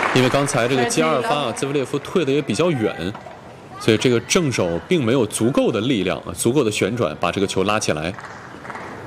因为刚才这个接二发啊，兹维列夫退的也比较远，所以这个正手并没有足够的力量、足够的旋转把这个球拉起来。